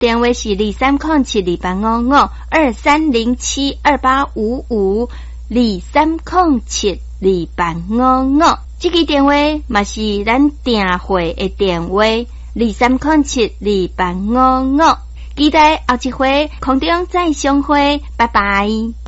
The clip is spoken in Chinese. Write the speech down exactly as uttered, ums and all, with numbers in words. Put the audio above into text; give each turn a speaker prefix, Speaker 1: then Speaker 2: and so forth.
Speaker 1: 电话是二三零七二八五五二三零七二八五五二三零七二八五五。这个电话嘛是咱订会的电话二三零七二八五五。期待后一回空中再相会，拜拜。